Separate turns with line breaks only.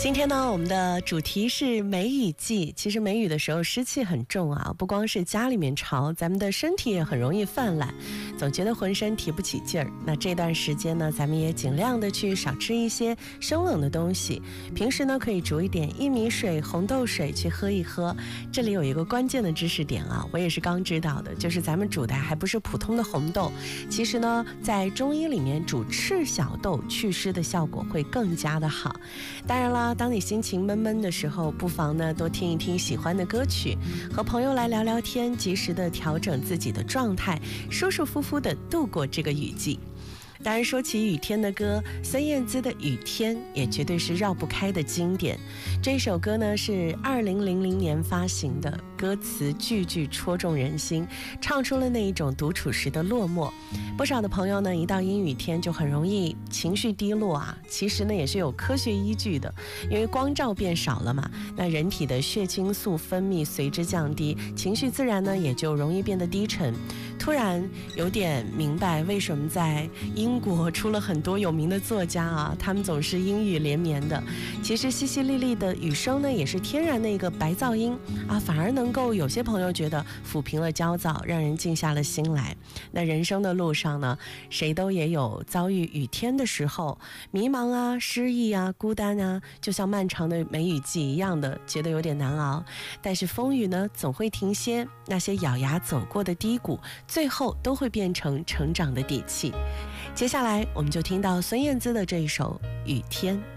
今天呢，我们的主题是梅雨季。其实梅雨的时候湿气很重啊，不光是家里面潮，咱们的身体也很容易泛滥，总觉得浑身提不起劲儿。那这段时间呢，咱们也尽量的去少吃一些生冷的东西。平时呢，可以煮一点薏米水、红豆水去喝一喝。这里有一个关键的知识点啊，我也是刚知道的，就是咱们煮的还不是普通的红豆，其实呢，在中医里面煮赤小豆祛湿的效果会更加的好。当然了，当你心情闷闷的时候，不妨呢多听一听喜欢的歌曲，和朋友来聊聊天，及时的调整自己的状态，舒舒服服的度过这个雨季。当然说起雨天的歌，孙燕姿的《雨天》也绝对是绕不开的经典。这首歌呢是2000年发行的，歌词句句戳中人心，唱出了那一种独处时的落寞。不少的朋友呢，一到阴雨天就很容易情绪低落啊。其实呢也是有科学依据的，因为光照变少了嘛，那人体的血清素分泌随之降低，情绪自然呢也就容易变得低沉。突然有点明白为什么在英国出了很多有名的作家啊，他们总是阴雨连绵的。其实淅淅沥沥的雨声呢，也是天然的一个白噪音啊，反而能够有些朋友觉得抚平了焦躁，让人静下了心来。那人生的路上呢，谁都也有遭遇雨天的时候，迷茫啊、失意啊、孤单啊，就像漫长的梅雨季一样的，觉得有点难熬。但是风雨呢，总会停歇，那些咬牙走过的低谷，最后都会变成成长的底气。接下来我们就听到孙燕姿的这一首《雨天》。